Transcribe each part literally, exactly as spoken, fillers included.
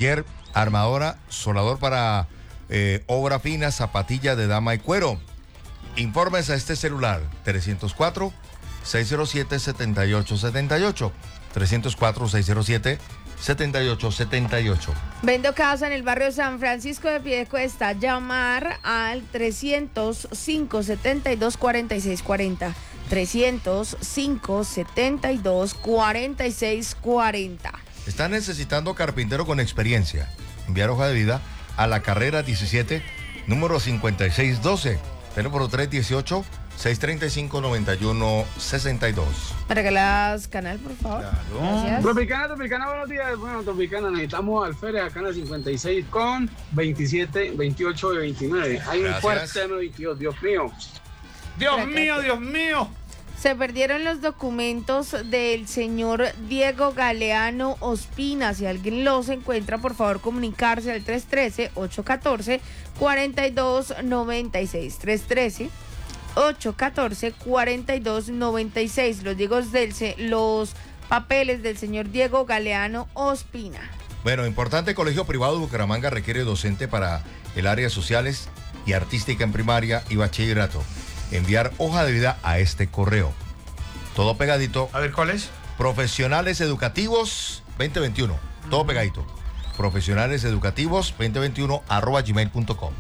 taller, armadora, soldador para eh, obra fina, zapatilla de dama y cuero. Informes a este celular, trescientos cuatro, seiscientos siete, setenta y ocho setenta y ocho, trescientos cuatro, seiscientos siete, setenta y ocho setenta y ocho. Vendo casa en el barrio San Francisco de Piedecuesta. Llamar al trescientos cinco, setenta y dos, cuarenta y seis cuarenta. trescientos cinco, setenta y dos, cuarenta y seis cuarenta. Está necesitando carpintero con experiencia. Enviar hoja de vida a la carrera diecisiete, número cincuenta y seis doce. Teléfono tres dieciocho, seiscientos treinta y cinco, noventa y uno sesenta y dos. ¿Me regalas canal, por favor? Claro. Gracias. Tropicana, Tropicana, buenos días. Bueno, Tropicana, necesitamos alférez acá en la cincuenta y seis con veintisiete, veintiocho y veintinueve. Hay un Gracias. fuerte M veintidós, Dios mío. Dios mío, Dios mío. Se perdieron los documentos del señor Diego Galeano Ospina. Si alguien los encuentra, por favor comunicarse al tres uno tres, ocho uno cuatro, cuatro dos nueve seis. tres uno tres, ocho uno cuatro, cuatro dos nueve seis. Los, Diegos del, los papeles del señor Diego Galeano Ospina. Bueno, importante colegio privado de Bucaramanga requiere docente para el área sociales y artística en primaria y bachillerato. Enviar hoja de vida a este correo. Todo pegadito. A ver, ¿cuál es? Profesionales Educativos veinte veintiuno. Todo pegadito. Profesionales Educativos veinte veintiuno arroba gmail punto com.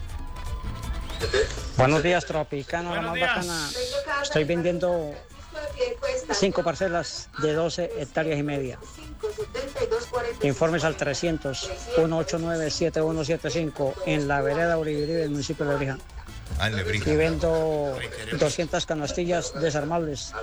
Buenos días, Tropicano, la Buenos más días. bacana. Estoy vendiendo cinco parcelas de doce hectáreas y media. Informes al trescientos, ciento ochenta y nueve, setenta y uno setenta y cinco en la vereda Uribe del municipio de Lebrija. Ah, en Lebrija. Y vendo doscientas canastillas desarmables.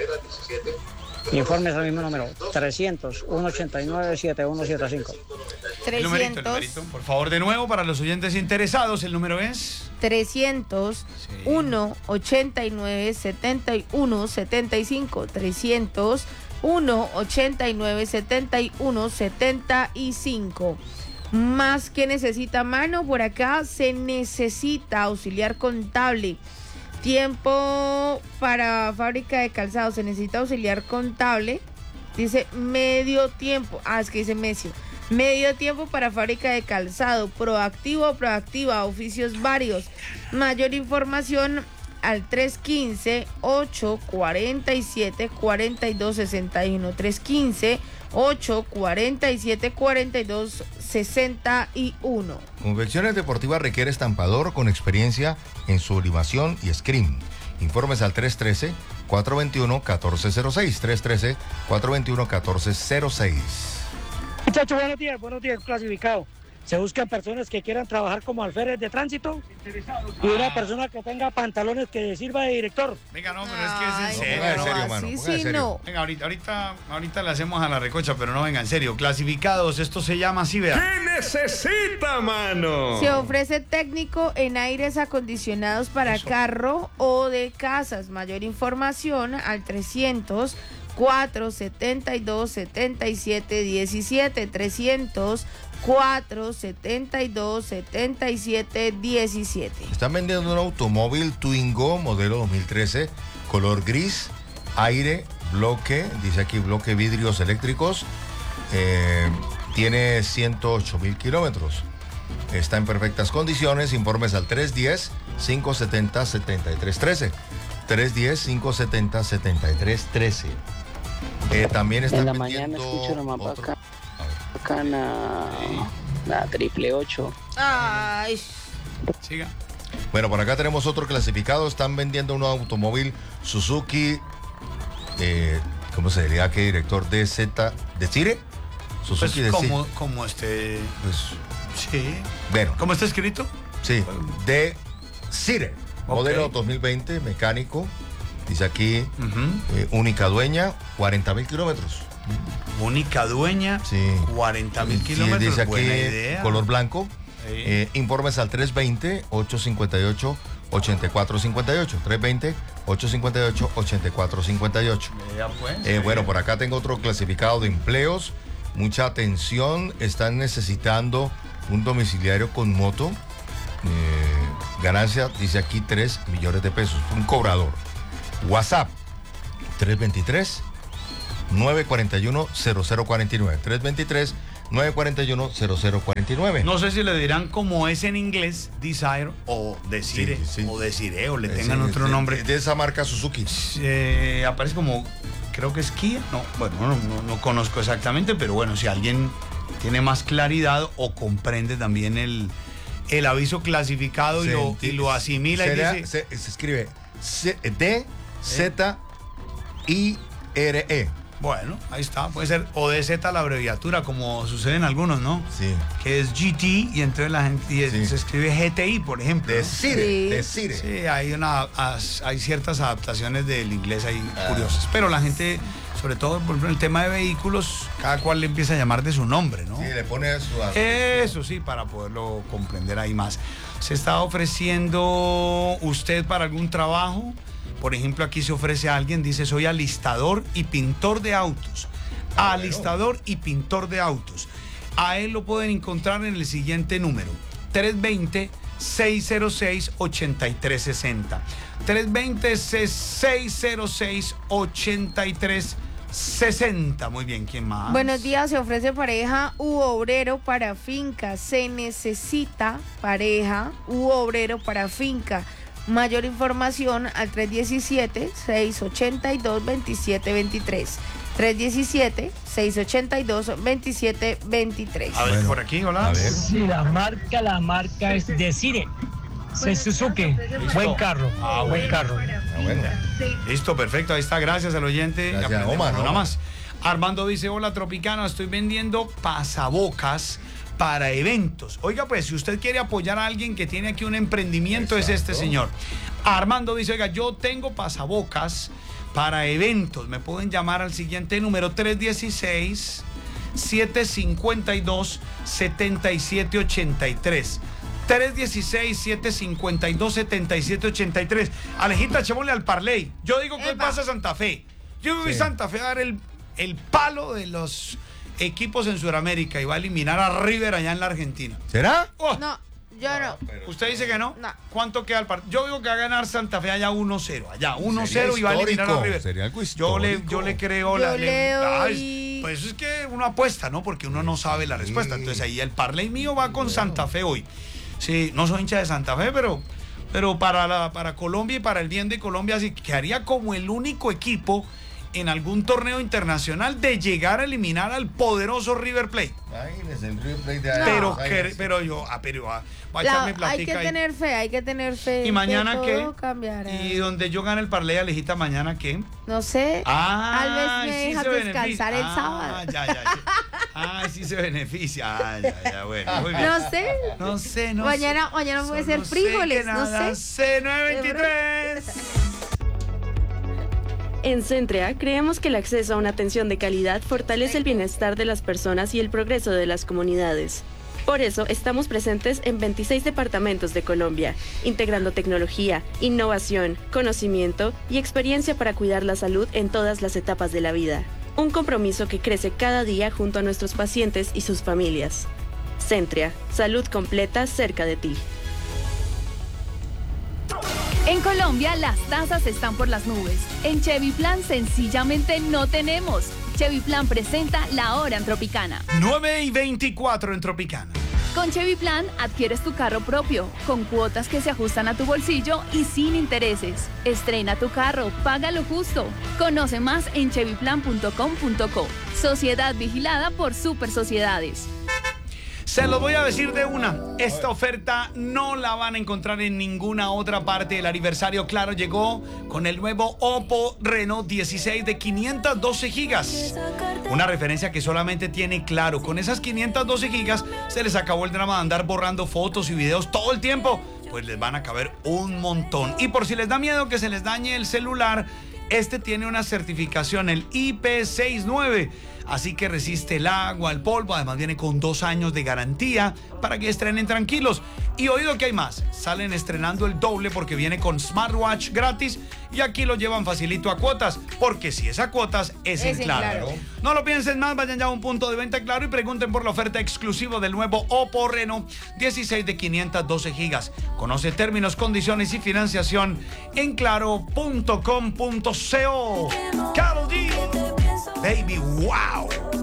Informes al mismo número, trescientos, ciento ochenta y nueve, setenta y uno setenta y cinco. El numerito, el numerito. Por favor, de nuevo, para los oyentes interesados, el número es... trescientos, ciento ochenta y nueve, setenta y uno setenta y cinco. trescientos, ciento ochenta y nueve, setenta y uno setenta y cinco. Más que necesita mano, por acá se necesita auxiliar contable. Tiempo para fábrica de calzado, se necesita auxiliar contable. Dice medio tiempo. Ah, es que dice medio. Medio tiempo para fábrica de calzado. Proactivo o proactiva, oficios varios. Mayor información al tres uno cinco, ocho cuatro siete, cuatro dos seis uno. tres uno cinco, ocho cuatro siete, cuatro dos seis uno. Confecciones Deportivas requiere estampador con experiencia en sublimación y screen. Informes al tres uno tres, cuatro dos uno, uno cuatro cero seis. tres uno tres, cuatro dos uno, uno cuatro cero seis. Muchachos, buenos días, buenos días, clasificado. Se buscan personas que quieran trabajar como alférez de tránsito y una persona que tenga pantalones que sirva de director. Venga, no, pero es que es en Ay, serio. Ponga en no, serio, va. mano. Sí, ponga en sí, serio. no. Venga, ahorita, ahorita, ahorita le hacemos a la recocha, pero no venga, en serio. Clasificados, esto se llama así, vea. ¿Qué necesita, mano? Se ofrece técnico en aires acondicionados para Eso. carro o de casas. Mayor información al trescientos, cuatro setenta y dos, setenta y siete diecisiete. trescientos, cuatro setenta y dos, setenta y siete diecisiete. Están vendiendo un automóvil Twingo modelo dos mil trece, color gris, aire, bloque, dice aquí bloque vidrios eléctricos, eh, tiene ciento ocho mil kilómetros, está en perfectas condiciones. Informes al tres uno cero, cinco setenta, setenta y tres trece. tres uno cero, cinco setenta, setenta y tres trece. Eh, también están En la vendiendo mañana escucho una más otro- bacana, A ver. bacana, la triple ocho. Ay, Siga. Bueno, por acá tenemos otro clasificado. Están vendiendo un automóvil Suzuki, eh, ¿cómo se diría? ¿Qué director? D Z, ¿de Cire? Pues Suzuki de Cire. como, como este... Pues, Sí. bueno, ¿Cómo está escrito? sí, de Cire. Ok. Modelo dos mil veinte, mecánico. Dice aquí, Ujú. eh, única dueña, cuarenta mil kilómetros. Única dueña, Sí. cuarenta mil Sí, kilómetros. dice aquí, Buena idea. color blanco. Sí. Eh, informes al tres dos cero, ocho cinco ocho, ocho cuatro cinco ocho. tres dos cero, ocho cinco ocho, ocho cuatro cinco ocho. Vea, pues. Eh, bueno, por acá tengo otro clasificado de empleos. Mucha atención, están necesitando un domiciliario con moto. Eh, ganancia, dice aquí, tres millones de pesos. Un cobrador. WhatsApp, tres dos tres, nueve cuatro uno, cero cero cuatro nueve. tres dos tres, nueve cuatro uno, cero cero cuatro nueve. No sé si le dirán como es en inglés, Desire o Desire, Sí, sí. o Desire, o le Sí, tengan sí, otro de- nombre. De esa marca Suzuki. Eh, aparece como, creo que es Kia. No, bueno, no, no, no conozco exactamente, pero bueno, si alguien tiene más claridad o comprende también el, el aviso clasificado y lo, y lo asimila Sería- y dice... se, se escribe C- D Z I R E. Bueno, ahí está, puede ser O D Z la abreviatura, como sucede en algunos, ¿no? Sí. Que es G T y entonces la gente y Sí. se escribe G T I, por ejemplo. ¿no? Decire, Sí. decire. Sí, hay, una, as- hay ciertas adaptaciones del inglés ahí Ah. curiosas. Pero la gente, sobre todo por ejemplo, en el tema de vehículos, cada cual le empieza a llamar de su nombre, ¿no? Sí, le pone su... Eso sí, para poderlo comprender ahí más. ¿Se está ofreciendo usted para algún trabajo? Por ejemplo, aquí se ofrece a alguien, dice, soy alistador y pintor de autos. Ah, Alistador y pintor de autos. A él lo pueden encontrar en el siguiente número, tres dos cero, seis cero seis, ocho tres seis cero. tres dos cero, seis cero seis, ocho tres seis cero. Muy bien, ¿quién más? Buenos días, se ofrece pareja u obrero para finca. Se necesita pareja u obrero para finca. Mayor información al tres uno siete, seis ocho dos, dos siete dos tres. tres uno siete, seis ocho dos, dos siete dos tres. A ver, Bueno, por aquí, hola. a ver. Sí, la marca, la marca es Desire. Es Suzuki. Buen carro. Ah, buen bueno. carro. Ah, bueno. Listo, perfecto, ahí está, gracias al oyente. Gracias, Ya aprendemos Omar, una Omar. más. Armando dice, hola Tropicana, estoy vendiendo pasabocas para eventos. Oiga, pues, si usted quiere apoyar a alguien que tiene aquí un emprendimiento, es este Exacto. señor. Armando dice, oiga, yo tengo pasabocas para eventos. Me pueden llamar al siguiente número, tres uno seis, siete cinco dos, siete siete ocho tres. tres uno seis, siete cinco dos, siete siete ocho tres. Alejita, echémosle al parlay. Yo digo que hoy Epa. pasa Santa Fe. Yo voy a Sí. Santa Fe a dar el, el palo de los equipos en Sudamérica y va a eliminar a River allá en la Argentina. ¿Será? Oh, No, yo no. ¿Usted dice que no? No. ¿Cuánto queda el partido? Yo digo que va a ganar Santa Fe allá uno cero. Allá uno Sería cero y va a eliminar a histórico, River. sería algo yo le, histórico. yo le creo Yo la. le Ay, doy- pues es que uno apuesta, ¿no? Porque uno no sabe la respuesta. Sí. Entonces ahí el parlay mío va con Santa Fe hoy. Sí, no soy hincha de Santa Fe, pero, pero para, la, para Colombia y para el bien de Colombia, sí, quedaría como el único equipo en algún torneo internacional de llegar a eliminar al poderoso River Plate. Imagínese, el River Plate de No. allá. Pero, Ay, que- sí. pero yo, ah, pero ah, voy a La- echarme hay platica que ahí. tener fe, hay que tener fe. ¿Y mañana que qué? todo cambiará. Y donde yo gane el parlay, Alejita, ¿mañana qué? No sé. Ah, Tal vez me sí dejas se descansar beneficia. el Ah, sábado. ya, ya. Sí. Ah, sí se beneficia. Ah, ya, ya, bueno. Muy bien. No sé. No sé, no Mañana, sé. mañana puede Solo ser sé frijoles, que no nada sé. sé, nueve veintitrés. En Centrea creemos que el acceso a una atención de calidad fortalece el bienestar de las personas y el progreso de las comunidades. Por eso estamos presentes en veintiséis departamentos de Colombia, integrando tecnología, innovación, conocimiento y experiencia para cuidar la salud en todas las etapas de la vida. Un compromiso que crece cada día junto a nuestros pacientes y sus familias. Centrea, salud completa cerca de ti. En Colombia las tasas están por las nubes. En Chevy Plan sencillamente no tenemos. Chevy Plan presenta la hora en Tropicana. nueve y veinticuatro en Tropicana. Con Chevy Plan adquieres tu carro propio, con cuotas que se ajustan a tu bolsillo y sin intereses. Estrena tu carro, paga lo justo. Conoce más en chevy plan punto com punto co. Sociedad vigilada por Super Sociedades. Se los voy a decir de una. Esta oferta no la van a encontrar en ninguna otra parte. El aniversario, claro, llegó con el nuevo Oppo Reno dieciséis de quinientos doce gigas. Una referencia que solamente tiene Claro. Con esas quinientos doce gigas se les acabó el drama de andar borrando fotos y videos todo el tiempo. Pues les van a caber un montón. Y por si les da miedo que se les dañe el celular, este tiene una certificación, el I P sesenta y nueve. Así que resiste el agua, el polvo, además viene con dos años de garantía para que estrenen tranquilos. Y oído que hay más, salen estrenando el doble porque viene con smartwatch gratis y aquí lo llevan facilito a cuotas, porque si es a cuotas es, Es en en Claro. Claro. No lo piensen más, vayan ya a un punto de venta Claro y pregunten por la oferta exclusiva del nuevo Oppo Reno dieciséis de quinientos doce gigas. Conoce términos, condiciones y financiación en claro punto com punto co. Karol G, baby, wow.